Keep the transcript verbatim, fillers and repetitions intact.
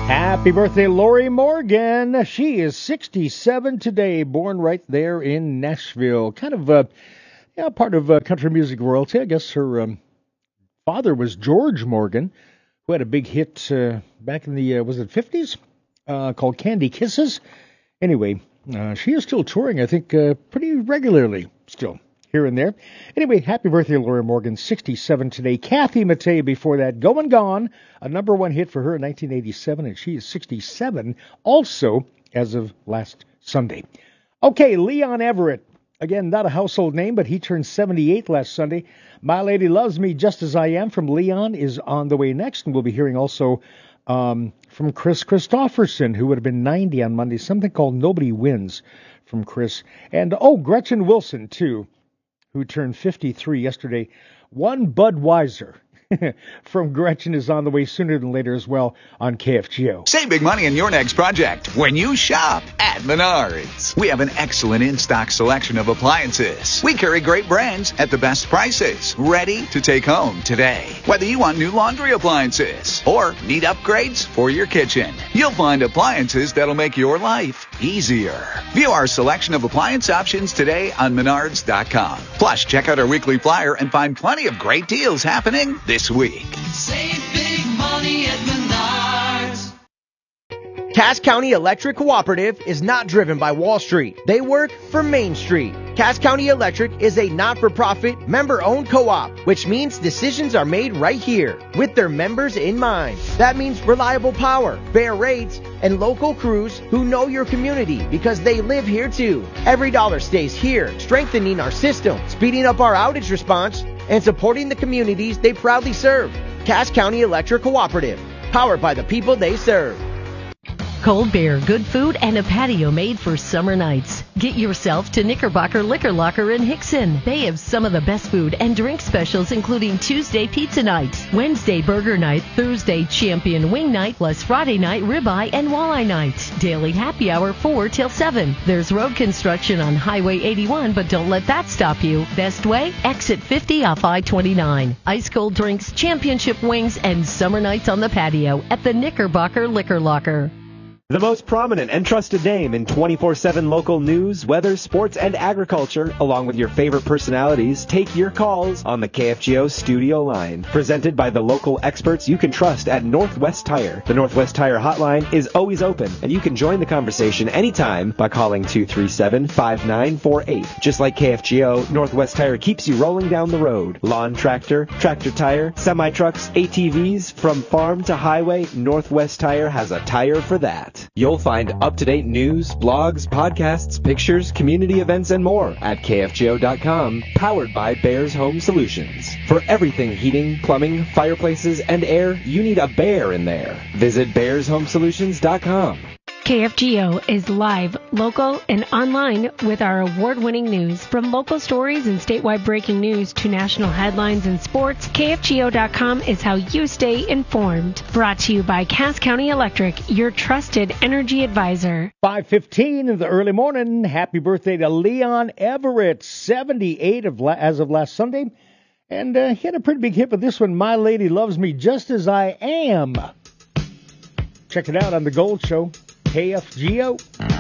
Happy birthday, Lori Morgan. She is sixty-seven today, born right there in Nashville. Kind of uh, yeah, part of uh, country music royalty. I guess her um, father was George Morgan, who had a big hit uh, back in the, uh, was it fifties, uh, called Candy Kisses. Anyway, uh, she is still touring, I think, uh, pretty regularly still. Here and there. Anyway, happy birthday, Laura Morgan, sixty-seven today. Kathy Mattea before that, Going Gone, a number one hit for her in nineteen eighty-seven, and she is sixty-seven also as of last Sunday. Okay, Leon Everett. Again, not a household name, but he turned seventy-eight last Sunday. My Lady Loves Me Just As I Am from Leon is on the way next, and we'll be hearing also um, from Chris Christopherson, who would have been ninety on Monday, something called Nobody Wins from Chris. And, oh, Gretchen Wilson, too, who turned fifty-three yesterday. One Budweiser from Gretchen is on the way sooner than later as well on K F G O. Save big money in your next project when you shop at Menards. We have an excellent in-stock selection of appliances. We carry great brands at the best prices, ready to take home today. Whether you want new laundry appliances or need upgrades for your kitchen, you'll find appliances that'll make your life easier. View our selection of appliance options today on Menards dot com. Plus, check out our weekly flyer and find plenty of great deals happening this week. Save big money at Menards. Cass County Electric Cooperative is not driven by Wall Street. They work for Main Street. Cass County Electric is a not-for-profit, member-owned co-op, which means decisions are made right here with their members in mind. That means reliable power, fair rates, and local crews who know your community because they live here too. Every dollar stays here, strengthening our system, speeding up our outage response, and supporting the communities they proudly serve. Cass County Electric Cooperative, powered by the people they serve. Cold beer, good food, and a patio made for summer nights. Get yourself to Knickerbocker Liquor Locker in Hickson. They have some of the best food and drink specials, including Tuesday pizza night, Wednesday burger night, Thursday champion wing night, plus Friday night ribeye and walleye night. Daily happy hour four till seven. There's road construction on Highway eighty-one, but don't let that stop you. Best way? Exit fifty off I twenty-nine. Ice cold drinks, championship wings, and summer nights on the patio at the Knickerbocker Liquor Locker. The most prominent and trusted name in twenty-four seven local news, weather, sports, and agriculture, along with your favorite personalities, take your calls on the K F G O studio line. Presented by the local experts you can trust at Northwest Tire. The Northwest Tire hotline is always open, and you can join the conversation anytime by calling two three seven, five nine four eight. Just like K F G O, Northwest Tire keeps you rolling down the road. Lawn tractor, tractor tire, semi-trucks, A T Vs, from farm to highway, Northwest Tire has a tire for that. You'll find up-to-date news, blogs, podcasts, pictures, community events, and more at K F G O dot com, powered by Bears Home Solutions. For everything heating, plumbing, fireplaces, and air, you need a bear in there. Visit Bears Home Solutions dot com. K F G O is live, local, and online with our award-winning news. From local stories and statewide breaking news to national headlines and sports, K F G O dot com is how you stay informed. Brought to you by Cass County Electric, your trusted energy advisor. five fifteen in the early morning. Happy birthday to Leon Everett, seventy-eight of la- as of last Sunday. And uh, he had a pretty big hit with this one, My Lady Loves Me Just As I Am. Check it out on The Gold Show. K F G O.